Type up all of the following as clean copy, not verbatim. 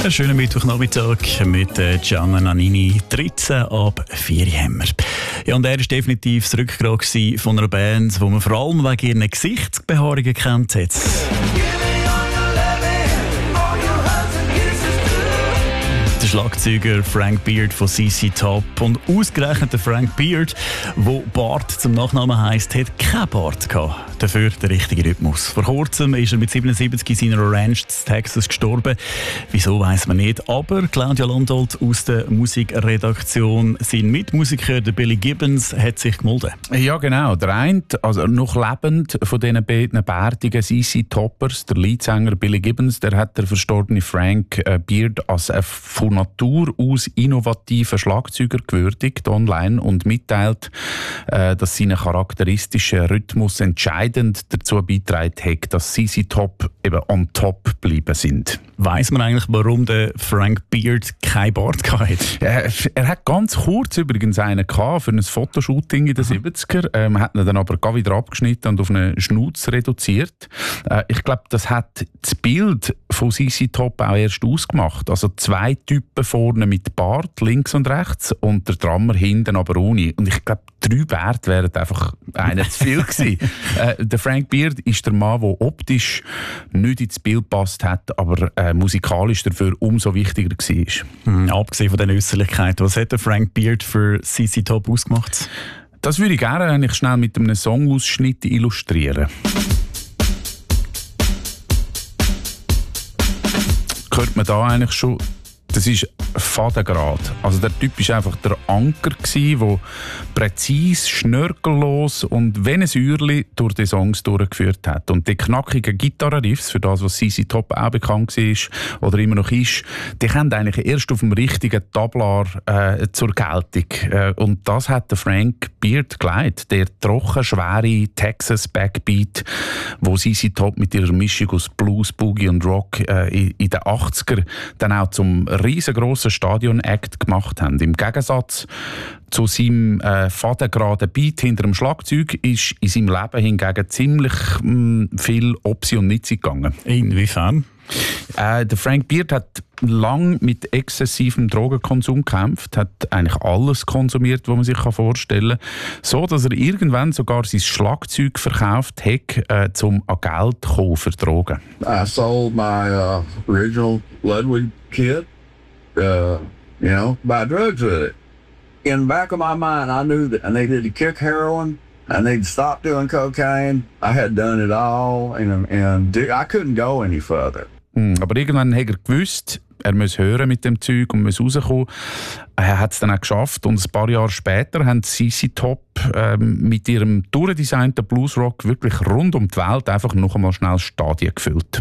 Einen schönen Mittwochnachmittag mit Gianna Nannini. 13 ab 4 haben wir. Ja, und er war definitiv das Rückgrat von einer Band, die man vor allem wegen ihren Gesichtsbehaarungen kennt hat. Der Schlagzeuger Frank Beard von CC Top. Und ausgerechnet der Frank Beard, der Bart zum Nachnamen heisst, hat keinen Bart gehabt. Dafür der richtige Rhythmus. Vor kurzem ist er mit 77 in seiner Ranch in Texas gestorben. Wieso weiss man nicht. Aber Claudia Landolt aus der Musikredaktion, sein Mitmusiker, der Billy Gibbons, hat sich gemeldet. Ja, genau. Der eine, also noch lebend von diesen beiden bärtigen CC Toppers, der Leadsänger Billy Gibbons, der hat der verstorbene Frank Beard als von Natur aus innovativen Schlagzeuger gewürdigt online und mitteilt, dass seine charakteristischen Rhythmus entscheidend dazu beigetragen hat, dass CC Top eben on top geblieben sind. Weiss man eigentlich, warum der Frank Beard kein Bart hatte? Er hat ganz kurz übrigens einen gehabt für ein Fotoshooting in den 70er. Hat ihn dann aber gar wieder abgeschnitten und auf einen Schnauz reduziert. Ich glaube, das hat das Bild von CC Top auch erst ausgemacht. Also 2 Typen vorne mit Bart, links und rechts, und der Drummer hinten aber ohne. Und ich glaube, 3 Bärte wären einfach einer zu viel gewesen. Der Frank Beard ist der Mann, der optisch nicht ins Bild gepasst hat, aber musikalisch dafür umso wichtiger war. Abgesehen von den Äußerlichkeiten, was hat der Frank Beard für CC Top ausgemacht? Das würde ich gerne eigentlich schnell mit einem Songausschnitt illustrieren. Hört man da eigentlich schon, das ist Fadengrad. Also der Typ war einfach der Anker, der präzise, schnörkellos und wie ein Säuerli durch die Songs durchgeführt hat. Und die knackigen Gitarrenriffs, für das, was CC Top auch bekannt war oder immer noch ist, die kommen eigentlich erst auf dem richtigen Tablar zur Geltung. Und das hat der Frank Beard geleitet. Der trocken, schwere Texas Backbeat, wo CC Top mit ihrer Mischung aus Blues, Boogie und Rock in den 80er dann auch zum riesengroßen Stadion-Act gemacht haben. Im Gegensatz zu seinem fadengeraden Beat hinter dem Schlagzeug ist in seinem Leben hingegen ziemlich viel Opsi und Nitzi gegangen. Inwiefern? Der Frank Beard hat lang mit exzessivem Drogenkonsum gekämpft, hat eigentlich alles konsumiert, was man sich vorstellen kann, so dass er irgendwann sogar sein Schlagzeug verkauft hat, um an Geld zu kommen für Drogen. I sold my original Ludwig kit, buy drugs with it. In the back of my mind, I knew that I needed to kick heroin. I needed to stop doing cocaine. I had done it all, and I couldn't go any further. Aber irgendwann hat er gewusst, er muss hören mit dem Zeug und muss rauskommen. Er hat es dann auch geschafft und ein paar Jahre später haben CC Top mit ihrem durchdesignten Bluesrock wirklich rund um die Welt einfach noch einmal schnell Stadien gefüllt.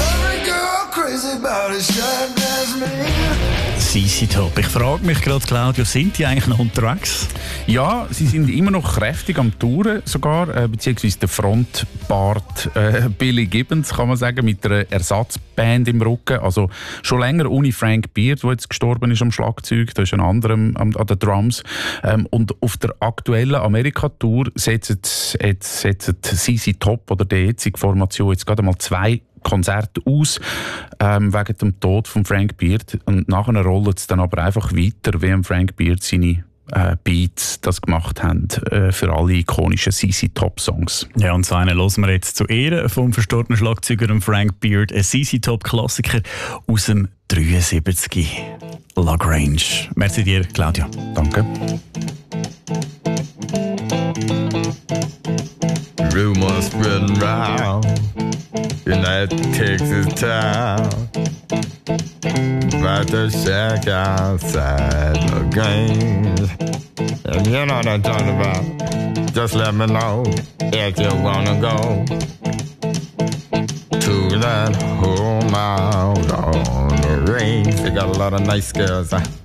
CC Top. Ich frage mich gerade, Claudio, sind die eigentlich noch unterwegs? Ja, sie sind immer noch kräftig am Touren sogar, beziehungsweise der Frontpart Billy Gibbons, kann man sagen, mit einer Ersatzband im Rücken. Also schon länger ohne Frank Beard, der jetzt gestorben ist am Schlagzeug, da ist ein anderer an den Drums. Und auf der aktuellen Amerika-Tour setzt CC Top oder die jetzige Formation jetzt gerade mal 2 Konzerte aus, wegen dem Tod von Frank Beard. Und nachher rollt es dann aber einfach weiter, wie Frank Beard seine Beats das gemacht haben für alle ikonischen CC Top Songs. Ja, und so einen hören wir jetzt zu Ehren vom verstorbenen Schlagzeuger Frank Beard, ein CC Top Klassiker aus dem 73. La Grange. Merci dir, Claudia. Danke. Rumors spreading round in that Texas town about the shack outside the Grange. And you know what I'm talking about. Just let me know if you wanna go to that home out on the range. They got a lot of nice girls.